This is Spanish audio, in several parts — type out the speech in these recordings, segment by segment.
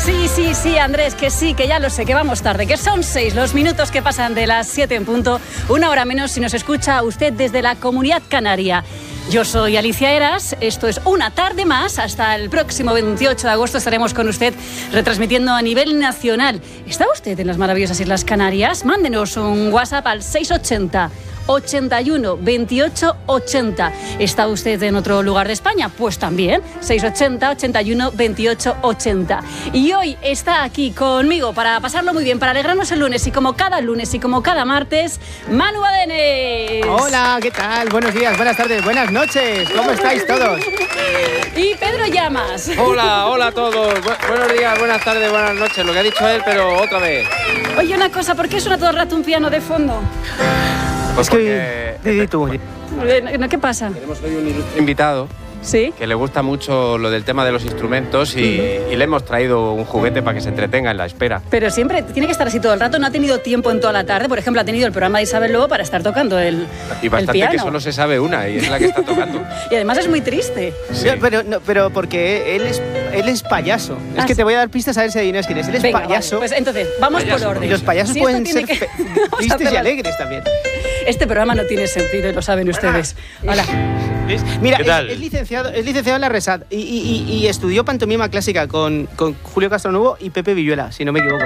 Sí, Andrés, que sí, que ya lo sé, que vamos tarde, que son 6 los minutos que pasan de las 7 en punto, una hora menos si nos escucha usted desde la Comunidad Canaria. Yo soy Alicia Eras, esto es Una Tarde Más, hasta el próximo 28 de agosto estaremos con usted retransmitiendo a nivel nacional. ¿Está usted en las maravillosas Islas Canarias? Mándenos un WhatsApp al 680 81 28 80. ¿Está usted en otro lugar de España? Pues también, 680 81 28 80. Y hoy está aquí conmigo para pasarlo muy bien, para alegrarnos el lunes y como cada lunes y como cada martes, Manu Adenes. Hola, ¿qué tal? Buenos días, buenas tardes, buenas noches. ¿Cómo estáis todos? Y Pedro Llamas. Hola a todos. Buenos días, buenas tardes, buenas noches. Lo que ha dicho él, pero otra vez. Oye, una cosa, ¿por qué suena todo el rato un piano de fondo? Pues es que... tú. ¿Qué pasa? Tenemos hoy un ilustre invitado. ¿Sí? Que le gusta mucho lo del tema de los instrumentos y le hemos traído un juguete para que se entretenga en la espera. Pero siempre tiene que estar así todo el rato, no ha tenido tiempo en toda la tarde. Por ejemplo, ha tenido el programa de Isabel Lobo para estar tocando el Y bastante piano. que solo se sabe una y es la que está tocando. Y además es muy triste. Sí. Pero porque él es payaso. Es que te voy a dar pistas a ver si adivinas quién es. Él es payaso. Vale, pues entonces, vamos por orden. Y los payasos Si pueden esto ser tiene tristes y alegres también. Este programa no tiene sentido y lo saben ustedes. Hola. Mira, ¿Qué tal? es licenciado en la RESAD y estudió pantomima clásica con Julio Castronuevo y Pepe Villuela, si no me equivoco.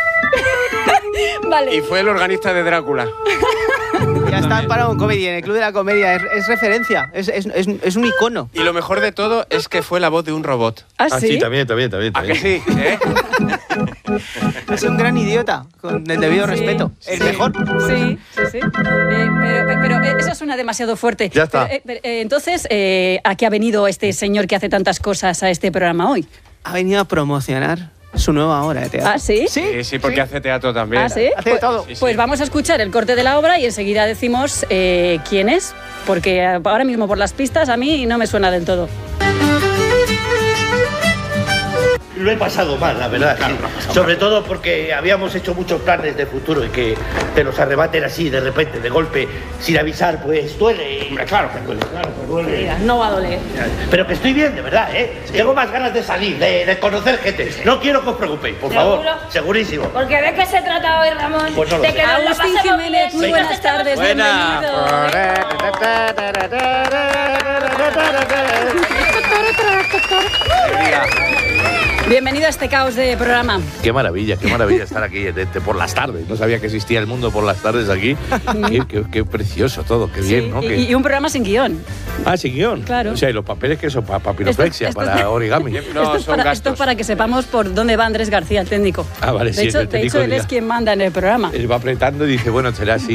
Vale. Y fue el organista de Drácula. Ya está en Paragon Comedy, en el Club de la Comedia. Es referencia, es un icono. Y lo mejor de todo es que fue la voz de un robot. ¿Ah, sí? Sí, también. ¿A que sí? ¿Eh? Es un gran idiota, con el debido respeto. El mejor. Sí. Pero eso suena demasiado fuerte. Ya está. Entonces, ¿a qué ha venido este señor que hace tantas cosas a este programa hoy? Ha venido a promocionar su nueva obra de teatro. ¿Ah, sí? Sí, porque hace teatro también. ¿Ah, sí? Hace de todo. Sí. Pues vamos a escuchar el corte de la obra y enseguida decimos quién es, porque ahora mismo por las pistas a mí no me suena del todo. Lo he pasado mal, la verdad. Claro, sí. Sobre todo porque habíamos hecho muchos planes de futuro y que te los arrebaten así, de repente, de golpe, sin avisar, pues duele. Claro que duele. No va a doler. Pero que estoy bien, de verdad, ¿eh? Tengo más ganas de salir, de conocer gente. No quiero que os preocupéis, por favor. ¿Seguro? Segurísimo. Porque ¿de qué se trata hoy, Ramón? Pues no lo de sé. que nos lo Agustín pasemos Jiménez, bien. muy Venga. buenas tardes, Buena. Bienvenido a este caos de programa. Qué maravilla estar aquí por las tardes. No sabía que existía el mundo por las tardes aquí. Qué precioso todo, qué bien, ¿no? Y un programa sin guión. Sin guión. Claro. O sea, y los papeles que son para papiroflexia, Esto- para origami. No, son esto gastos. es para que sepamos por dónde va Andrés García, el técnico. Vale, De sí, hecho, el técnico él es dirá. quien manda en el programa. Él va apretando y dice, bueno, será así.